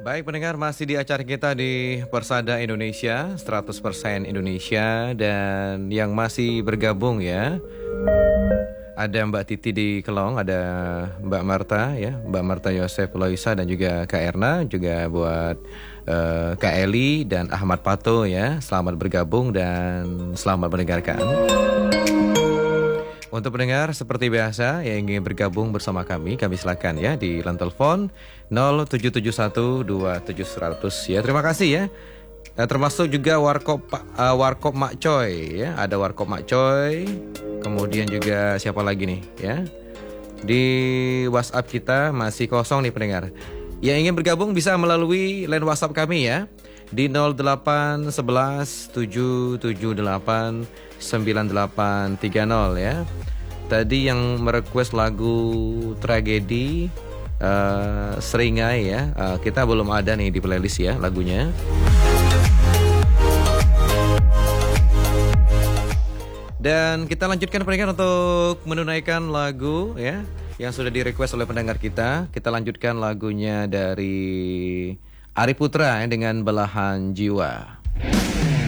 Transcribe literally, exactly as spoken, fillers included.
Baik pendengar, masih di acara kita di Persada Indonesia, seratus persen Indonesia. Dan yang masih bergabung ya, ada Mbak Titi di Kelong, ada Mbak Marta ya, Mbak Marta Yosef Loisa, dan juga Kak Erna, juga buat uh, Kak Eli dan Ahmad Pato ya. Selamat bergabung dan selamat mendengarkan. Untuk pendengar seperti biasa yang ingin bergabung bersama kami, kami silakan ya di line telepon nol tujuh tujuh satu dua tujuh seratus ya. Terima kasih ya. Nah, termasuk juga Warkop uh, Warkop Mak Coy ya, ada Warkop Mak Coy. Kemudian juga siapa lagi nih ya? Di WhatsApp kita masih kosong nih pendengar. Yang ingin bergabung bisa melalui line WhatsApp kami ya di nol delapan satu satu tujuh tujuh delapan sembilan delapan tiga nol ya. Tadi yang merequest lagu Tragedi uh, Seringai ya, uh, kita belum ada nih di playlist ya lagunya. Dan kita lanjutkan pendengar untuk menunaikan lagu ya yang sudah direquest oleh pendengar kita. Kita lanjutkan lagunya dari Ari Putra ya, dengan Belahan Jiwa.